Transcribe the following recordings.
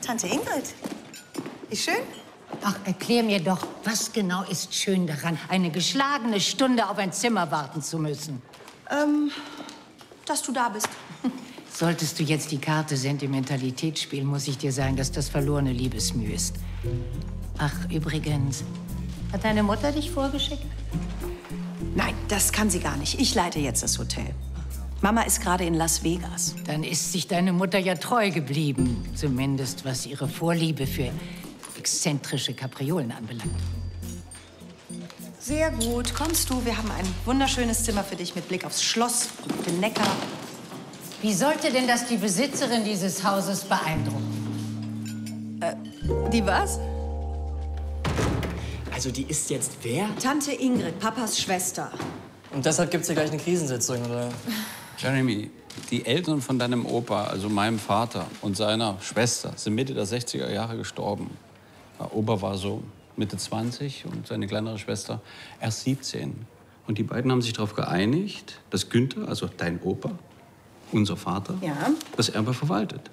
Tante Ingrid. Wie schön. Ach, erklär mir doch, was genau ist schön daran, eine geschlagene Stunde auf ein Zimmer warten zu müssen? Dass du da bist. Solltest du jetzt die Karte Sentimentalität spielen, muss ich dir sagen, dass das verlorene Liebesmüh ist. Ach, übrigens, hat deine Mutter dich vorgeschickt? Nein, das kann sie gar nicht. Ich leite jetzt das Hotel. Mama ist gerade in Las Vegas. Dann ist sich deine Mutter ja treu geblieben. Zumindest was ihre Vorliebe für exzentrische Kapriolen anbelangt. Sehr gut. Kommst du? Wir haben ein wunderschönes Zimmer für dich mit Blick aufs Schloss und auf den Neckar. Wie sollte denn das die Besitzerin dieses Hauses beeindrucken? Die was? Also die ist jetzt wer? Tante Ingrid, Papas Schwester. Und deshalb gibt's hier gleich eine Krisensitzung, oder? Jeremy, die Eltern von deinem Opa, also meinem Vater und seiner Schwester, sind Mitte der 60er Jahre gestorben. Der Opa war so Mitte 20 und seine kleinere Schwester erst 17. Und die beiden haben sich darauf geeinigt, dass Günther, also dein Opa, unser Vater, Ja. das Erbe verwaltet.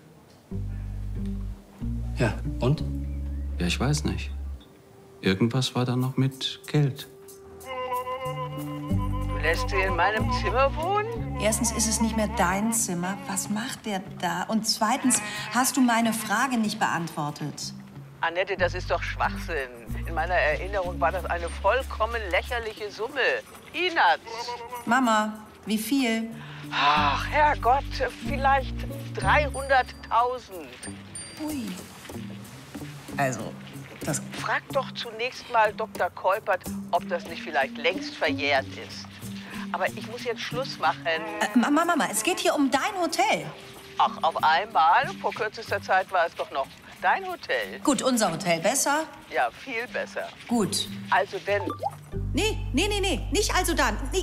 Ja, und? Ja, ich weiß nicht. Irgendwas war da noch mit Geld. Lässt du in meinem Zimmer wohnen? Erstens ist es nicht mehr dein Zimmer. Was macht der da? Und zweitens hast du meine Frage nicht beantwortet. Annette, das ist doch Schwachsinn. In meiner Erinnerung war das eine vollkommen lächerliche Summe. Peanuts. Mama, wie viel? Ach, Herrgott, vielleicht 300.000. Ui. Also, das... Frag doch zunächst mal Dr. Keupert, ob das nicht vielleicht längst verjährt ist. Aber ich muss jetzt Schluss machen. Mama, es geht hier um dein Hotel. Ach, auf einmal? Vor kürzester Zeit war es doch noch dein Hotel. Gut, unser Hotel besser. Ja, viel besser. Gut. Also denn... Nee, nicht also dann. Nee.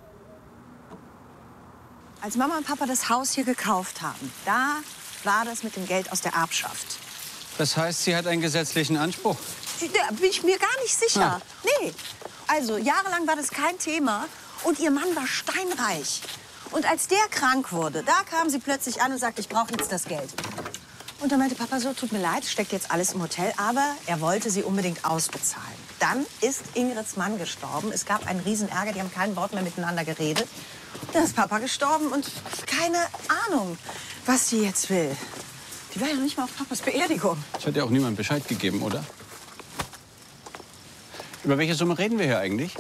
Als Mama und Papa das Haus hier gekauft haben, da war das mit dem Geld aus der Erbschaft. Das heißt, sie hat einen gesetzlichen Anspruch. Da bin ich mir gar nicht sicher. Nee. Also, jahrelang war das kein Thema und ihr Mann war steinreich. Und als der krank wurde, da kam sie plötzlich an und sagte, ich brauche jetzt das Geld. Und dann meinte Papa so, tut mir leid, steckt jetzt alles im Hotel, aber er wollte sie unbedingt ausbezahlen. Dann ist Ingrids Mann gestorben. Es gab einen Riesenärger, die haben kein Wort mehr miteinander geredet. Dann ist Papa gestorben und keine Ahnung, was sie jetzt will. Die war ja noch nicht mal auf Papas Beerdigung. Das hat ja auch niemand Bescheid gegeben, oder? Über welche Summe reden wir hier eigentlich?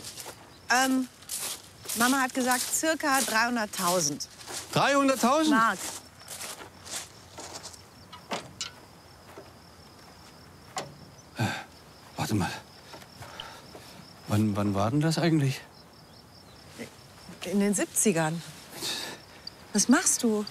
Mama hat gesagt, circa 300.000 300.000? Mark. Warte mal. Wann war denn das eigentlich? In den 70ern. Was machst du?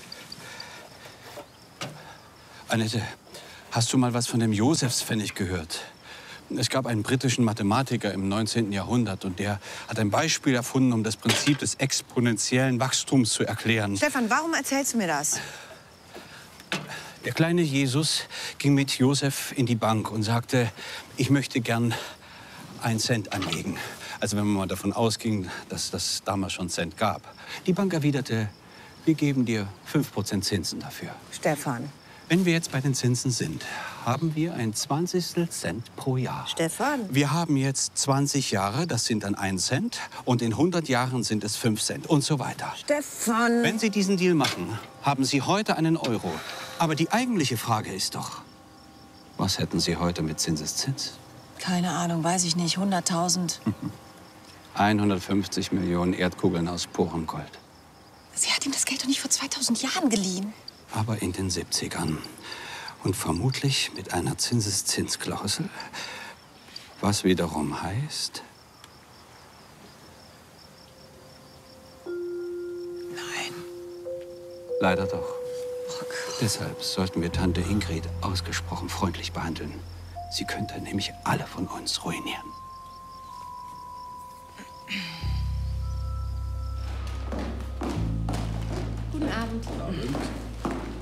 Annette, hast du mal was von dem Josefspfennig gehört? Es gab einen britischen Mathematiker im 19. Jahrhundert und der hat ein Beispiel erfunden, um das Prinzip des exponentiellen Wachstums zu erklären. Stefan, warum erzählst du mir das? Der kleine Jesus ging mit Josef in die Bank und sagte, ich möchte gern 1 Cent anlegen. Also wenn man mal davon ausging, dass das damals schon Cent gab. Die Bank erwiderte, wir geben dir 5% Zinsen dafür. Stefan. Wenn wir jetzt bei den Zinsen sind, haben wir ein 20. Cent pro Jahr. Stefan. Wir haben jetzt 20 Jahre, das sind dann 1 Cent. Und in 100 Jahren sind es 5 Cent und so weiter. Stefan. Wenn Sie diesen Deal machen, haben Sie heute einen Euro. Aber die eigentliche Frage ist doch, was hätten Sie heute mit Zinseszins? Keine Ahnung, weiß ich nicht. 100.000. 150 Millionen Erdkugeln aus purem Gold. Sie hat ihm das Geld doch nicht vor 2000 Jahren geliehen. Aber in den 70ern. Und vermutlich mit einer Zinseszinsklausel. Was wiederum heißt... Nein. Leider doch. Oh Gott. Deshalb sollten wir Tante Ingrid ausgesprochen freundlich behandeln. Sie könnte nämlich alle von uns ruinieren. Guten Abend.